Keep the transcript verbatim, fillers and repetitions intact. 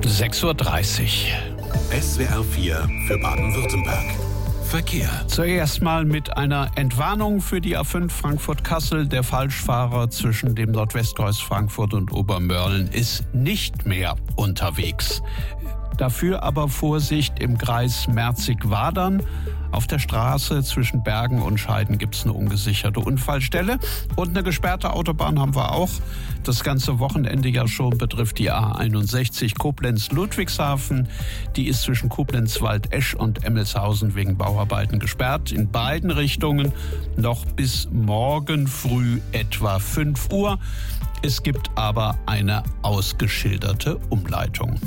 sechs Uhr dreißig. S W R vier für Baden-Württemberg. Verkehr. Zuerst mal mit einer Entwarnung für die A fünf Frankfurt-Kassel. Der Falschfahrer zwischen dem Nordwestkreuz Frankfurt und Obermörlen ist nicht mehr unterwegs. Dafür aber Vorsicht im Kreis Merzig-Wadern. Auf der Straße zwischen Bergen und Scheiden gibt es eine ungesicherte Unfallstelle. Und eine gesperrte Autobahn haben wir auch. Das ganze Wochenende ja schon betrifft die A einundsechzig Koblenz-Ludwigshafen. Die ist zwischen Koblenz-Waldesch und Emmelshausen wegen Bauarbeiten gesperrt. In beiden Richtungen noch bis morgen früh etwa fünf Uhr. Es gibt aber eine ausgeschilderte Umleitung.